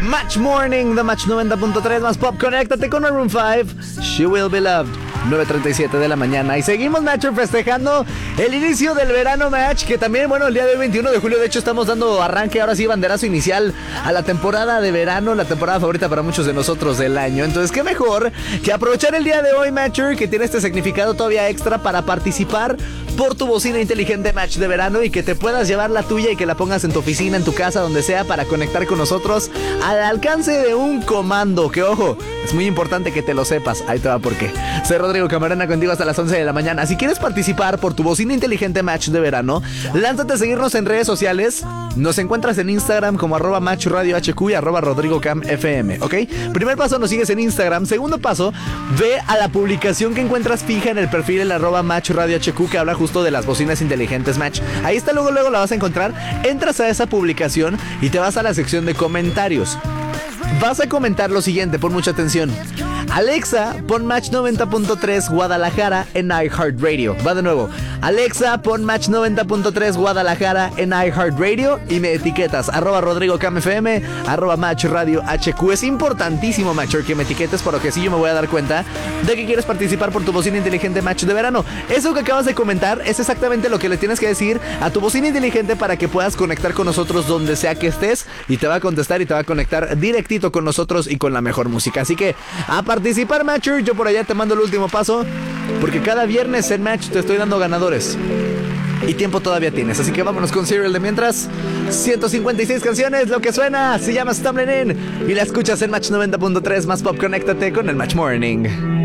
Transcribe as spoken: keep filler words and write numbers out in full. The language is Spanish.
Match Morning, The Match noventa punto tres más Pop. Conéctate con Maroon cinco, She Will Be Loved. nueve treinta y siete de la mañana. Y seguimos, Matcher, festejando el inicio del verano, Match. Que también, bueno, el día de hoy, veintiuno de julio, de hecho, estamos dando arranque, ahora sí, banderazo inicial a la temporada de verano, la temporada favorita para muchos de nosotros del año. Entonces, qué mejor que aprovechar el día de hoy, Matcher, que tiene este significado todavía extra para participar por tu bocina inteligente Match de verano y que te puedas llevar la tuya y que la pongas en tu oficina, en tu casa, donde sea, para conectar con nosotros al alcance de un comando. Que, ojo, es muy importante que te lo sepas. Ahí te va por qué. Soy Rodrigo Camarena, contigo hasta las once de la mañana. Si quieres participar por tu bocina inteligente Match de verano, lánzate a seguirnos en redes sociales. Nos encuentras en Instagram como arroba Match Radio H Q y arroba Rodrigo Cam F M, ¿ok? Primer paso, nos sigues en Instagram. Segundo paso, ve a la publicación que encuentras fija en el perfil el arroba Match Radio H Q, que habla justo de las bocinas inteligentes Match. Ahí está, luego luego la vas a encontrar. Entras a esa publicación y te vas a la sección de comentarios. Vas a comentar lo siguiente, pon mucha atención. Alexa, pon Match noventa punto tres Guadalajara en iHeartRadio. Va de nuevo. Alexa, pon Match noventa punto tres Guadalajara en iHeartRadio y me etiquetas arroba Rodrigo Cam F M, arroba Match Radio H Q. Es importantísimo, Matcher, que me etiquetes, porque así yo me voy a dar cuenta de que quieres participar por tu bocina inteligente Match de verano. Eso que acabas de comentar es exactamente lo que le tienes que decir a tu bocina inteligente para que puedas conectar con nosotros donde sea que estés, y te va a contestar y te va a conectar directito con nosotros y con la mejor música. Así que a participar, Matcher, yo por allá te mando el último paso, porque cada viernes en Match te estoy dando ganadores y tiempo todavía tienes, así que vámonos con Serial de mientras. Ciento cincuenta y seis canciones, lo que suena se llama Stumbling In y la escuchas en Match noventa punto tres más Pop. Conéctate con el Match Morning.